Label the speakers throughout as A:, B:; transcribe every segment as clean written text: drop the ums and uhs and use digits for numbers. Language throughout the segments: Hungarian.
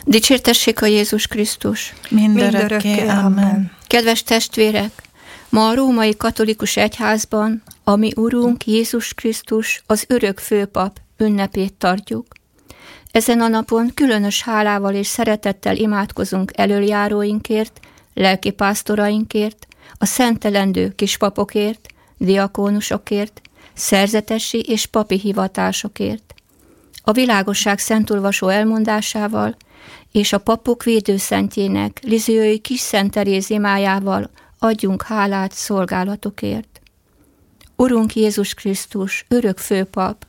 A: Dicsértessék a Jézus Krisztus!
B: Mindörökké, amen.
A: Kedves testvérek! Ma a római katolikus egyházban a mi Urunk Jézus Krisztus, az örök főpap ünnepét tartjuk. Ezen a napon különös hálával és szeretettel imádkozunk elöljáróinkért, lelkipásztorainkért, a szentelendő kispapokért, diakónusokért, szerzetesi és papi hivatásokért. A világosság szentolvasó elmondásával és a papok védőszentjének, Lizsiói Kis Szent Teréz imájával adjunk hálát szolgálatokért. Urunk Jézus Krisztus, örök főpap,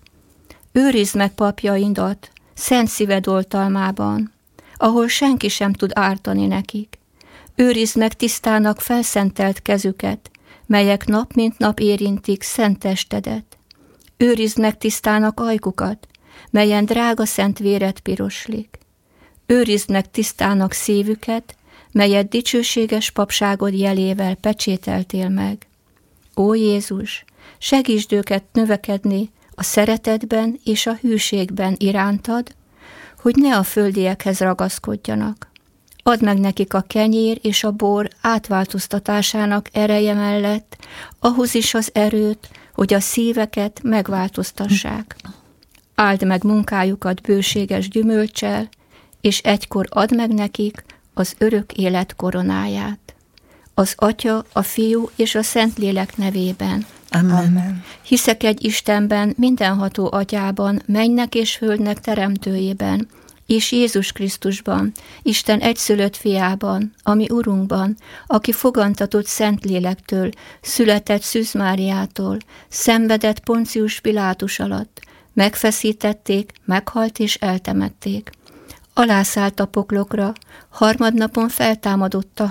A: őrizd meg papjaindat szent szíved oltalmában, ahol senki sem tud ártani nekik. Őrizd meg tisztának felszentelt kezüket, melyek nap mint nap érintik szent testedet. Őrizd meg tisztának ajkukat, melyen drága szent véred piroslik. Őrizd meg tisztának szívüket, melyet dicsőséges papságod jelével pecsételtél meg. Ó Jézus, segítsd őket növekedni a szeretetben és a hűségben irántad, hogy ne a földiekhez ragaszkodjanak. Add meg nekik a kenyér és a bor átváltoztatásának ereje mellett, ahhoz is az erőt, hogy a szíveket megváltoztassák. Áld meg munkájukat bőséges gyümölccsel, és egykor add meg nekik az örök élet koronáját. Az Atya, a Fiú és a Szentlélek nevében.
B: Amen.
A: Hiszek egy Istenben, mindenható Atyában, mennynek és földnek teremtőjében, és Jézus Krisztusban, Isten egyszülött fiában, ami Urunkban, aki fogantatott Szentlélektől, született Szűz Máriától, szenvedett Poncius Pilátus alatt, megfeszítették, meghalt és eltemették. Alászállt a poklokra, harmadnapon feltámadotta.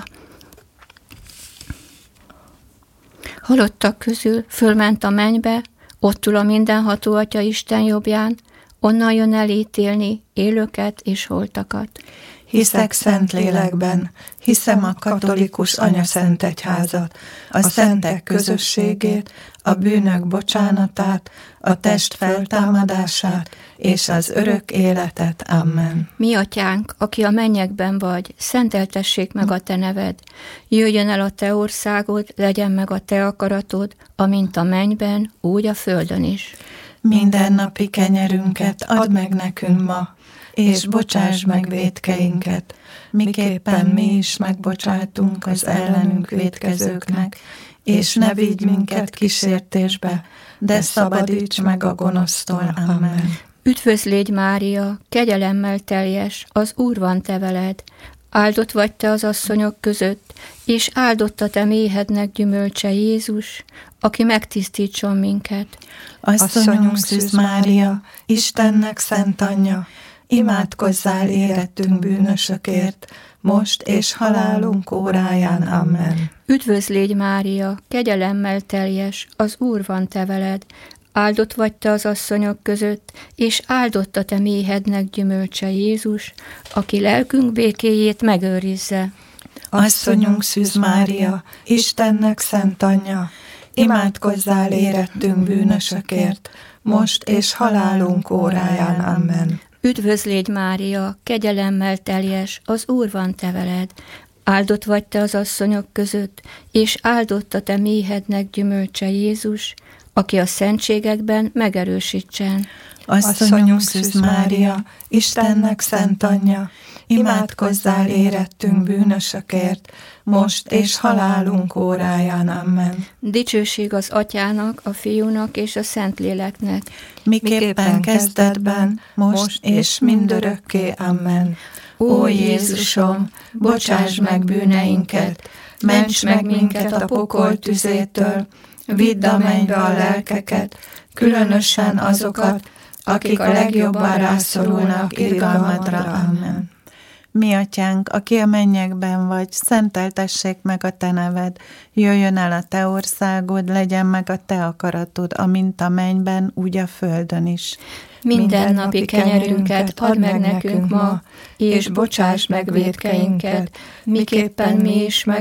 A: Halottak közül fölment a mennybe, ott ül a mindenható Atya Isten jobbján, onnan jön elítélni élőket és holtakat.
B: Hiszek Szentlélekben, hiszem a katolikus anyaszent egyházat, a szentek közösségét, a bűnök bocsánatát, a test feltámadását és az örök életet. Amen.
A: Mi Atyánk, aki a mennyekben vagy, szenteltessék meg a te neved. Jöjjön el a te országod, legyen meg a te akaratod, amint a mennyben, úgy a földön is.
B: Mindennapi kenyerünket add meg nekünk ma, és bocsáss meg vétkeinket, miképpen mi is megbocsátunk az ellenünk vétkezőknek, és ne vigy minket kísértésbe, de szabadíts meg a gonosztól. Amen.
A: Üdvözlégy Mária, kegyelemmel teljes, az Úr van te veled, áldott vagy te az asszonyok között, és áldott a te méhednek gyümölcse Jézus, aki megtisztítson minket.
B: Asszonyunk Szűz Mária, Istennek szent anyja, imádkozzál érettünk bűnösökért, most és halálunk óráján. Amen.
A: Üdvözlégy Mária, kegyelemmel teljes, az Úr van te veled, áldott vagy te az asszonyok között, és áldott a te méhednek gyümölcse Jézus, aki lelkünk békéjét megőrizze.
B: Asszonyunk Szűz Mária, Istennek szent anyja, imádkozzál érettünk bűnösökért, most és halálunk óráján. Amen.
A: Üdvözlégy Mária, kegyelemmel teljes, az Úr van te veled, áldott vagy te az asszonyok között, és áldott a te méhednek gyümölcse Jézus, aki a szentségekben megerősítsen.
B: Asszonyunk Szűz Mária, Istennek szent anyja, imádkozzál érettünk bűnösökért, most és halálunk óráján. Amen.
A: Dicsőség az Atyának, a Fiúnak és a Szentléleknek,
B: miképpen kezdetben, most és mindörökké. Amen. Ó Jézusom, bocsáss meg bűneinket, ments meg minket a pokol tüzétől, vidd a mennybe a lelkeket, különösen azokat, akik a legjobban rászorulnak irgalmadra. Amen. Mi Atyánk, aki a mennyekben vagy, szenteltessék meg a te neved, jöjjön el a te országod, legyen meg a te akaratod, amint a mennyben, úgy a földön is.
A: Mindennapi kenyerünket add meg nekünk ma, és bocsáss meg vétkeinket, miképpen mi is